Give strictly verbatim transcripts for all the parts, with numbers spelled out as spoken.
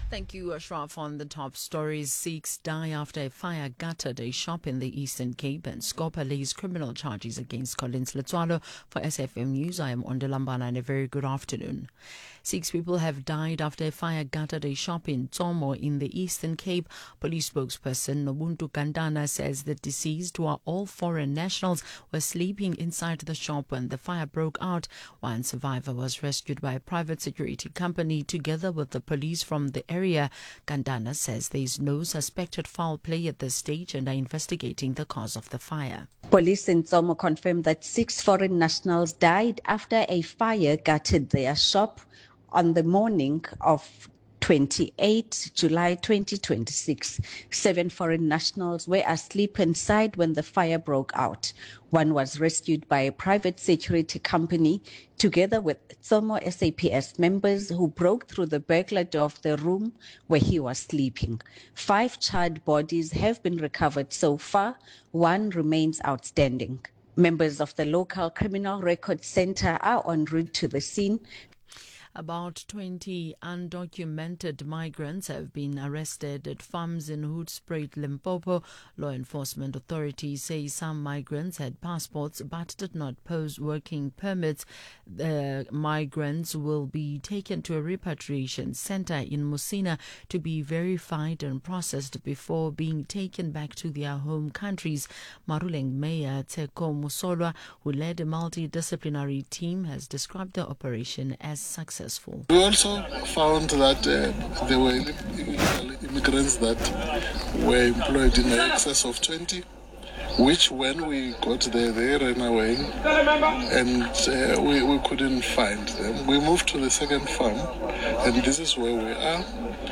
Thank you, Ashraf. On the top stories, Sikhs die after a fire gutted a shop in the Eastern Cape, and Scopa lays criminal charges against Collins Letswalo. For S F M News, I am Onde Lambana, and a very good afternoon. Six people have died after a fire gutted a shop in Tsomo in the Eastern Cape. Police spokesperson Nobuntu Kandana says the deceased, who are all foreign nationals, were sleeping inside the shop when the fire broke out. One survivor was rescued by a private security company together with the police from the area. Kandana says there is no suspected foul play at this stage and are investigating the cause of the fire. Police in Tsomo confirmed that six foreign nationals died after a fire gutted their shop on the morning of twenty-eighth July twenty twenty-six. Seven foreign nationals were asleep inside when the fire broke out. One was rescued by a private security company together with Tsomo S A P S members who broke through the burglar door of the room where he was sleeping. Five charred bodies have been recovered so far. One remains outstanding. Members of the local criminal record center are en route to the scene. About twenty undocumented migrants have been arrested at farms in Hoedspruit, Limpopo. Law enforcement authorities say some migrants had passports but did not pose working permits. The migrants will be taken to a repatriation center in Musina to be verified and processed before being taken back to their home countries. Maruleng Mayor Teko Musolwa, who led a multidisciplinary team, has described the operation as successful. We also found that uh, there were illegal immigrants that were employed in excess of twenty, which when we got there, they ran away and uh, we, we couldn't find them. We moved to the second farm, and this is where we are.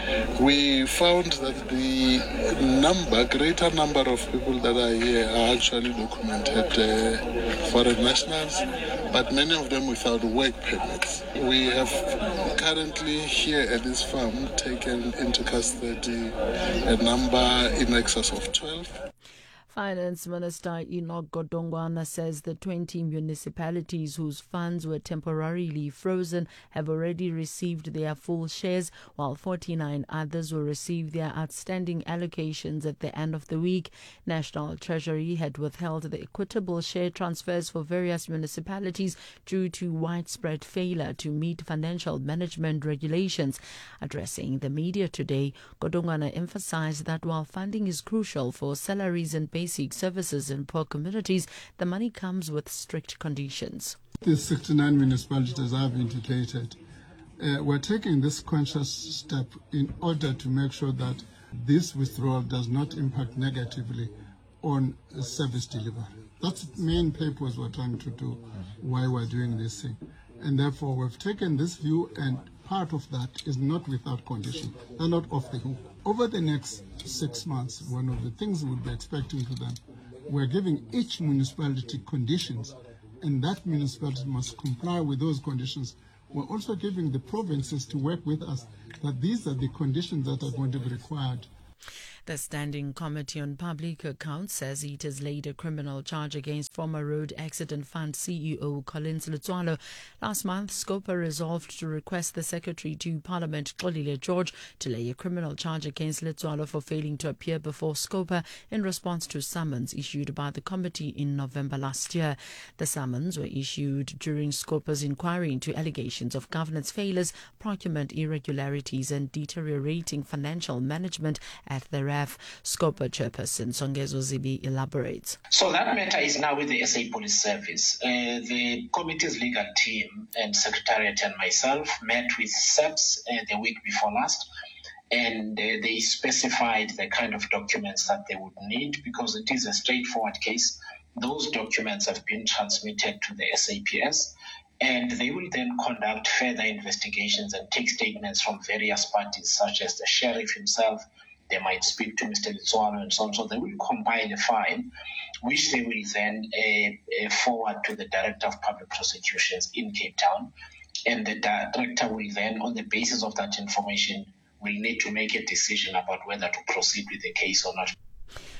We found that the number, greater number of people that are here are actually documented uh, foreign nationals, but many of them without work permits. We have currently here at this farm taken into custody a number in excess of twelve. Finance Minister Enoch Godongwana says the twenty municipalities whose funds were temporarily frozen have already received their full shares, while forty-nine others will receive their outstanding allocations at the end of the week. National Treasury had withheld the equitable share transfers for various municipalities due to widespread failure to meet financial management regulations. Addressing the media today, Godongwana emphasized that while funding is crucial for salaries and basic services in poor communities, the money comes with strict conditions. These sixty-nine municipalities I've indicated, uh, we're taking this conscious step in order to make sure that this withdrawal does not impact negatively on service delivery. That's the main purpose we're trying to do, why we're doing this thing. And therefore, we've taken this view, and part of that is not without condition. They're not off the hook. Over the next six months, one of the things we'll be expecting to them, we're giving each municipality conditions, and that municipality must comply with those conditions. We're also giving the provinces to work with us that these are the conditions that are going to be required. The Standing Committee on Public Accounts says it has laid a criminal charge against former Road Accident Fund C E O Collins Letswalo. Last month, Scopa resolved to request the Secretary to Parliament, Xolile George, to lay a criminal charge against Letswalo for failing to appear before Scopa in response to summons issued by the committee in November last year. The summons were issued during Scopa's inquiry into allegations of governance failures, procurement irregularities and deteriorating financial management at the R A F. Scopa chairperson Songezo Zibi elaborates. So that matter is now with the S A Police Service. Uh, the committee's legal team and secretariat and myself met with S E P S uh, the week before last, and uh, they specified the kind of documents that they would need because it is a straightforward case. Those documents have been transmitted to the S A P S, and they will then conduct further investigations and take statements from various parties, such as the sheriff himself. They might speak to Mister Letswalo and so on. So they will compile a file, which they will then uh, uh, forward to the Director of Public Prosecutions in Cape Town. And the Director will then, on the basis of that information, will need to make a decision about whether to proceed with the case or not.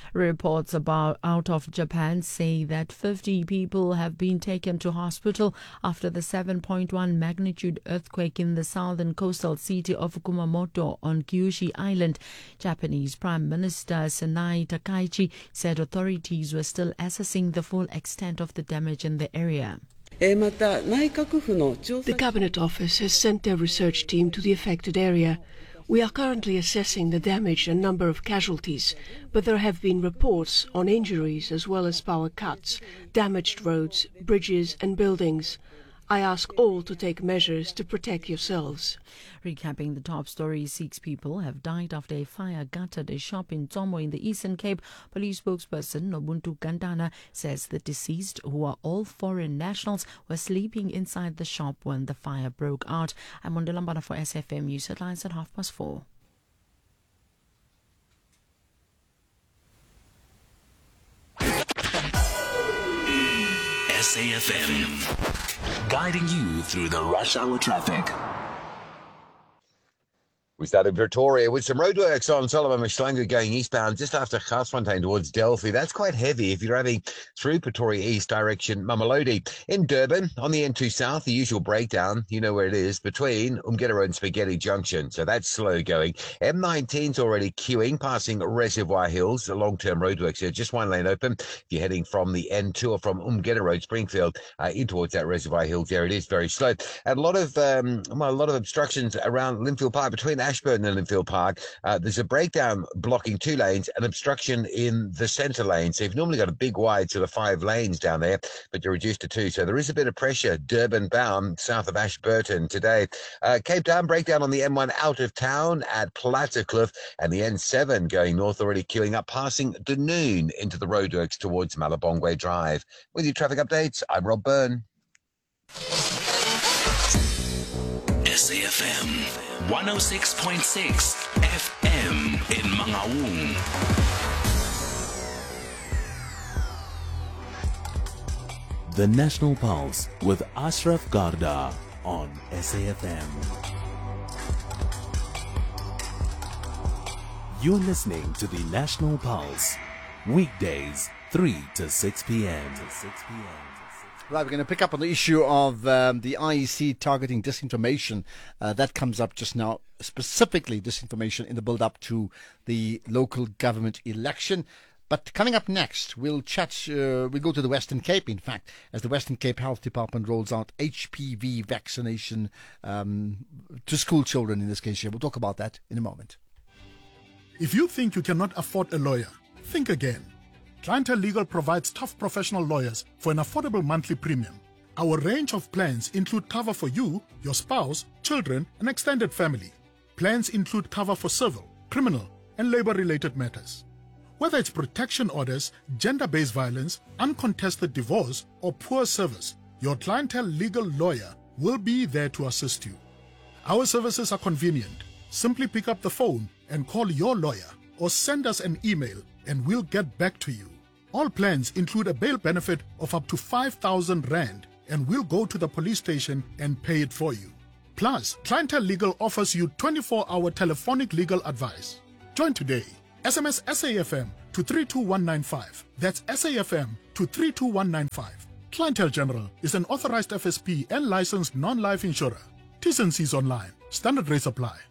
Reports about out of Japan say that fifty people have been taken to hospital after the seven point one magnitude earthquake in the southern coastal city of Kumamoto on Kyushu Island. Japanese Prime Minister Sanae Takaichi said authorities were still assessing the full extent of the damage in the area. The Cabinet Office has sent their research team to the affected area. We are currently assessing the damage and number of casualties, but there have been reports on injuries as well as power cuts, damaged roads, bridges and buildings. I ask all to take measures to protect yourselves. Recapping the top story, six people have died after a fire gutted a shop in Tomo in the Eastern Cape. Police spokesperson Nobuntu Gandana says the deceased, who are all foreign nationals, were sleeping inside the shop when the fire broke out. I'm on Lambana for S F M News Headlines at half past four. S A F M, guiding you through the rush hour traffic. We started Pretoria with some roadworks on Solomon Mhlanga going eastbound just after Garsfontein towards Delphi. That's quite heavy if you're driving through Pretoria East direction Mamelodi. In Durban, on the N two South, the usual breakdown, you know where it is, between Umgeda Road and Spaghetti Junction. So that's slow going. M nineteen's already queuing, passing Reservoir Hills, the long-term roadworks here. Just one lane open. If you're heading from the N two or from Umgeda Road, Springfield, uh, in towards that Reservoir Hills there, it is very slow. And a lot of, um, well, a lot of obstructions around Linfield Park, between Ashburton and Linfield Park. Uh, there's a breakdown blocking two lanes, an obstruction in the centre lane. So you've normally got a big wide sort of five lanes down there, but you're reduced to two. So there is a bit of pressure Durban bound south of Ashburton today. Uh, Cape Town breakdown on the M one out of town at Plattercliff, and the N seven going north already queuing up, passing Dunoon into the roadworks towards Malabongwe Drive. With your traffic updates, I'm Rob Byrne. S A F M one oh six point six F M in Mangaung. The National Pulse with Ashraf Garda on S A F M. You're listening to the National Pulse, weekdays three to six p.m. Right, we're going to pick up on the issue of um, the I E C targeting disinformation. Uh, that comes up just now, specifically disinformation in the build-up to the local government election. But coming up next, we'll chat, uh, we'll go to the Western Cape, in fact, as the Western Cape Health Department rolls out H P V vaccination um, to school children in this case here. We'll talk about that in a moment. If you think you cannot afford a lawyer, think again. Clientele Legal provides tough professional lawyers for an affordable monthly premium. Our range of plans include cover for you, your spouse, children, and extended family. Plans include cover for civil, criminal, and labor-related matters. Whether it's protection orders, gender-based violence, uncontested divorce, or poor service, your Clientele Legal lawyer will be there to assist you. Our services are convenient. Simply pick up the phone and call your lawyer, or send us an email and we'll get back to you. All plans include a bail benefit of up to five thousand rand, and we'll go to the police station and pay it for you. Plus, Clientele Legal offers you twenty-four hour telephonic legal advice. Join today. S M S S A F M to three two one nine five. That's S A F M to three two one nine five. Clientele General is an authorized F S P and licensed non-life insurer. T's and C's online. Standard rates apply.